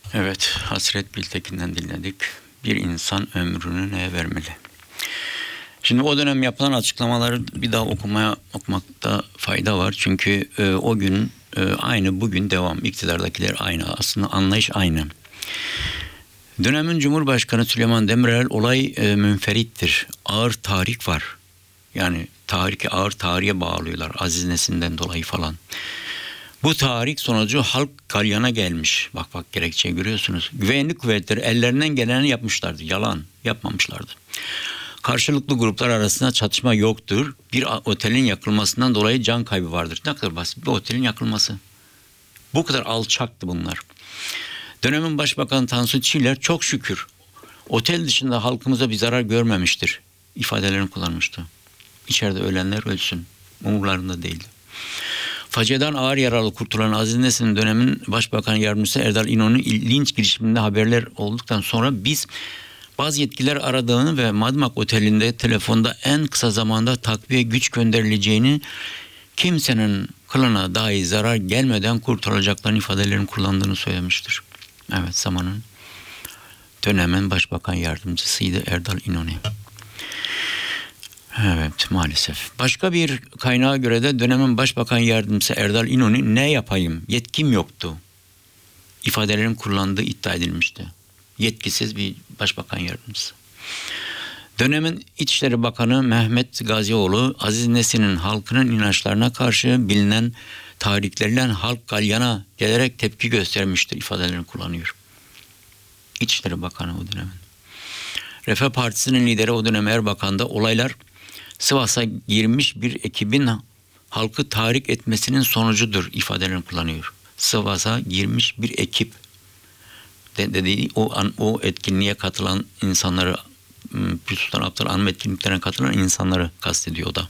Evet, Hasret Biltekin'den dinledik. Bir insan ömrünü neye vermeli? Şimdi o dönem yapılan açıklamaları bir daha okumakta fayda var. Çünkü o gün aynı, bugün devam. İktidardakiler aynı. Aslında anlayış aynı. Dönemin Cumhurbaşkanı Süleyman Demirel olay münferittir. Ağır tahrik var. Yani ağır tarihe bağlıyorlar. Aziz Nesin'den dolayı falan. Bu tahrik sonucu halk galyana gelmiş. Bak gerekçeyi görüyorsunuz. Güvenlik kuvvetleri ellerinden geleni yapmışlardı. Yalan yapmamışlardı. Karşılıklı gruplar arasında çatışma yoktur. Bir otelin yakılmasından dolayı can kaybı vardır. Ne kadar basit bir otelin yakılması. Bu kadar alçaktı bunlar. Dönemin Başbakanı Tansu Çiller çok şükür otel dışında halkımıza bir zarar görmemiştir ifadelerini kullanmıştı. İçeride ölenler ölsün. Umurlarında değildi. Faciadan ağır yaralı kurtulan Aziz Nesin'in dönemin Başbakan Yardımcısı Erdal İnönü'nün linç girişiminde haberler olduktan sonra biz bazı yetkililer aradığını ve Madımak Oteli'nde telefonda en kısa zamanda takviye güç gönderileceğini, kimsenin kılına dahi zarar gelmeden kurtulacaklarını ifadelerini kullandığını söylemiştir. Evet, zamanın dönemin Başbakan Yardımcısıydı Erdal İnönü. Evet, maalesef. Başka bir kaynağa göre de dönemin Başbakan Yardımcısı Erdal İnönü ne yapayım, yetkim yoktu ifadelerin kullandığı iddia edilmişti. Yetkisiz bir Başbakan Yardımcısı. Dönemin İçişleri Bakanı Mehmet Gazioğlu, Aziz Nesin'in halkının inançlarına karşı bilinen tahrikleriyle halk galyana gelerek tepki göstermiştir ifadelerini kullanıyor. İçişleri Bakanı o dönemin. Refah Partisi'nin lideri o dönem Erbakan'da olaylar Sivas'a girmiş bir ekibin halkı tahrik etmesinin sonucudur ifadelerini kullanıyor. Sivas'a girmiş bir ekip dediği o etkinliğe katılan insanları, Pir Sultan Abdülhamit etkinliklerine katılan insanları kastediyor da.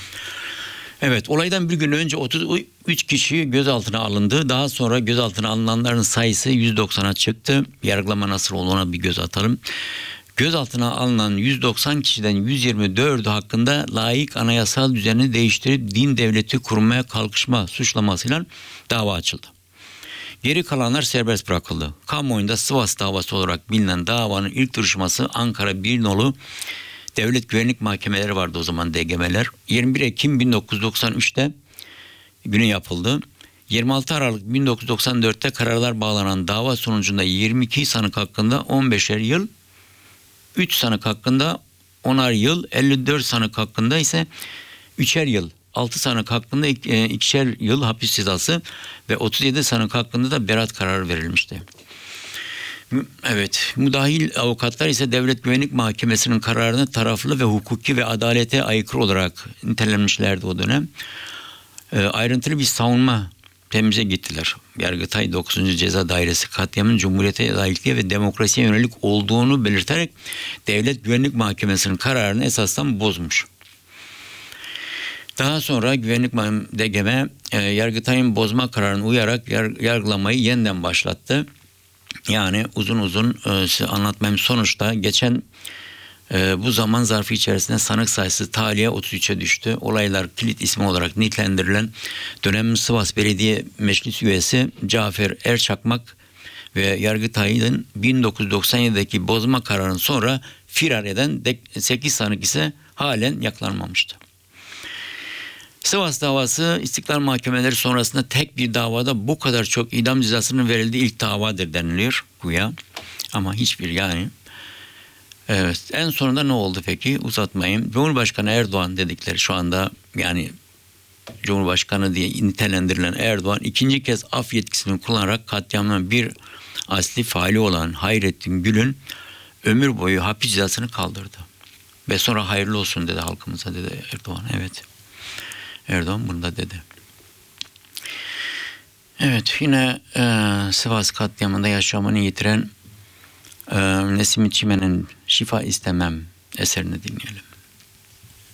Evet, olaydan bir gün önce 33 kişi gözaltına alındı. Daha sonra gözaltına alınanların sayısı 190'a çıktı. Yargılama nasıl olduğuna bir göz atalım. Gözaltına alınan 190 kişiden 124'ü hakkında layık anayasal düzeni değiştirip din devleti kurmaya kalkışma suçlamasıyla dava açıldı. Geri kalanlar serbest bırakıldı. Kamuoyunda Sivas davası olarak bilinen davanın ilk duruşması Ankara 1 nolu Devlet Güvenlik Mahkemeleri vardı o zaman, DGM'ler. 21 Ekim 1993'te günü yapıldı. 26 Aralık 1994'te kararlar bağlanan dava sonucunda 22 sanık hakkında 15'er yıl, 3 sanık hakkında 10'ar yıl, 54 sanık hakkında ise 3'er yıl, 6 sanık hakkında 2'şer yıl hapis cezası ve 37 sanık hakkında da beraat kararı verilmişti. Evet, müdahil avukatlar ise Devlet Güvenlik Mahkemesi'nin kararını taraflı ve hukuki ve adalete aykırı olarak nitelenmişlerdi o dönem. Ayrıntılı bir savunma temize gittiler. Yargıtay 9. Ceza Dairesi katliamın Cumhuriyete layıklığa ve demokrasiye yönelik olduğunu belirterek Devlet Güvenlik Mahkemesi'nin kararını esasdan bozmuş. Daha sonra Güvenlik DGM Yargıtay'ın bozma kararını uyarak yargılamayı yeniden başlattı. Yani uzun size anlatmam, sonuçta geçen bu zaman zarfı içerisinde sanık sayısı taliye 33'e düştü. Olaylar kilit ismi olarak nitelendirilen dönemin Sivas Belediye Meclis üyesi Cafer Erçakmak ve Yargıtay'ın 1997'deki bozma kararının sonra firar eden 8 sanık ise halen yakalanmamıştı. Sivas davası İstiklal Mahkemeleri sonrasında tek bir davada bu kadar çok idam cezasının verildiği ilk davadır deniliyor güya. Ama hiçbir yani. Evet, en sonunda ne oldu peki? Uzatmayayım. Cumhurbaşkanı Erdoğan dedikleri, şu anda yani Cumhurbaşkanı diye nitelendirilen Erdoğan ikinci kez af yetkisini kullanarak katliamın bir asli faili olan Hayrettin Gül'ün ömür boyu hapis cezasını kaldırdı. Ve sonra hayırlı olsun dedi halkımıza, dedi Erdoğan. Evet. Erdoğan bunu da dedi. Evet, yine Sivas katliamında yaşamını yitiren Nesimi Çimen'in Şifa İstemem eserini dinleyelim.